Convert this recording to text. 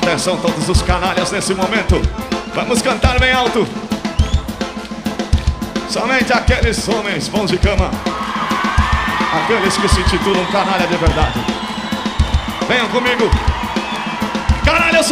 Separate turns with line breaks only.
Atenção todos os canalhas nesse momento. Vamos cantar bem alto. Somente aqueles homens bons de cama, aqueles que se intitulam canalha de verdade. Venham comigo. Canalha, eu sou